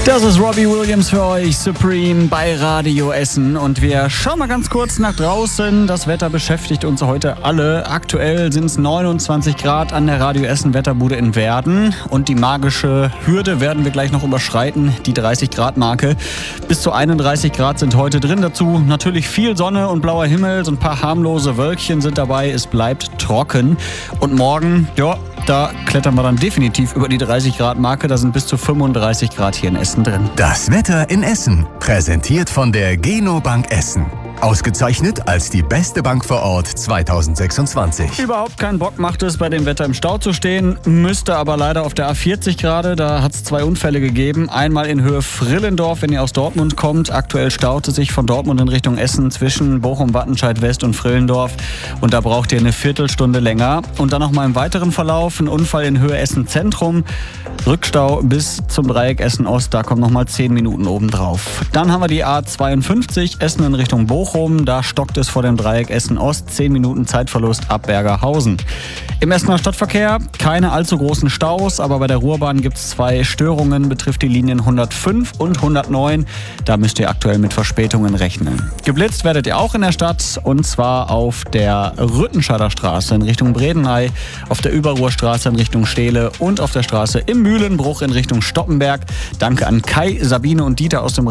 Das ist Robbie Williams für euch, Supreme bei Radio Essen. Und wir schauen mal ganz kurz nach draußen. Das Wetter beschäftigt uns heute alle. Aktuell sind es 29 Grad an der Radio Essen Wetterbude in Werden. Und die magische Hürde werden wir gleich noch überschreiten, die 30 Grad Marke. Bis zu 31 Grad sind heute drin. Dazu natürlich viel Sonne und blauer Himmel. So ein paar harmlose Wölkchen sind dabei. Es bleibt trocken. Und morgen, ja, da klettern wir dann definitiv über die 30 Grad Marke. Da sind bis zu 35 Grad hier in Essen drin. Das Wetter in Essen, präsentiert von der Geno Bank Essen. Ausgezeichnet als die beste Bank vor Ort 2026. Überhaupt keinen Bock macht es, bei dem Wetter im Stau zu stehen. Müsste aber leider auf der A40 gerade. Da hat es 2 Unfälle gegeben. Einmal in Höhe Frillendorf, wenn ihr aus Dortmund kommt. Aktuell staut es sich von Dortmund in Richtung Essen zwischen Bochum, Wattenscheid West und Frillendorf. Und da braucht ihr eine Viertelstunde länger. Und dann nochmal im weiteren Verlauf ein Unfall in Höhe Essen Zentrum. Rückstau bis zum Dreieck Essen Ost. Da kommen nochmal 10 Minuten obendrauf. Dann haben wir die A52 Essen in Richtung Bochum. Da stockt es vor dem Dreieck Essen Ost. 10 Minuten Zeitverlust ab Bergerhausen. Im Essener Stadtverkehr keine allzu großen Staus, aber bei der Ruhrbahn gibt es 2 Störungen, betrifft die Linien 105 und 109. Da müsst ihr aktuell mit Verspätungen rechnen. Geblitzt werdet ihr auch in der Stadt, und zwar auf der Rüttenscheider Straße in Richtung Bredeney, auf der Überruhrstraße in Richtung Stehle und auf der Straße im Mühlenbruch in Richtung Stoppenberg. Danke an Kai, Sabine und Dieter aus dem